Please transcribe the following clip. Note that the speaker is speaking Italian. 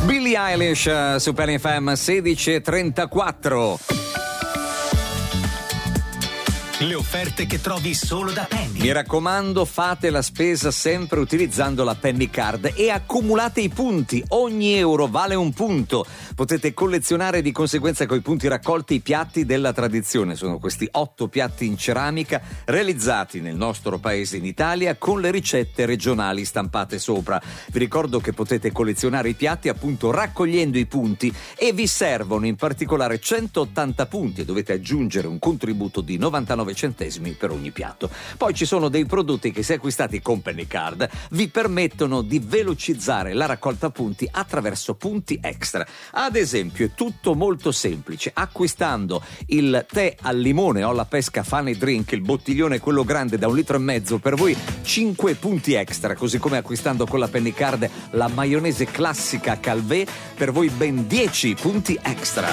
Billie Eilish su Penny FM 16:34. Le offerte che trovi solo da Penny. Mi raccomando, fate la spesa sempre utilizzando la Penny Card e accumulate i punti. Ogni euro vale un punto. Potete collezionare di conseguenza coi punti raccolti i piatti della tradizione. Sono questi 8 piatti in ceramica realizzati nel nostro paese in Italia con le ricette regionali stampate sopra. Vi ricordo che potete collezionare i piatti appunto raccogliendo i punti e vi servono in particolare 180 punti e dovete aggiungere un contributo di 99 centesimi per ogni piatto. Poi ci sono dei prodotti che, se acquistati con Penny Card, vi permettono di velocizzare la raccolta punti attraverso punti extra. Ad esempio, è tutto molto semplice. Acquistando il tè al limone o alla pesca Funny Drink, il bottiglione quello grande da 1,5 litri, per voi 5 punti extra, così come acquistando con la Penny Card la maionese classica Calvé, per voi ben 10 punti extra.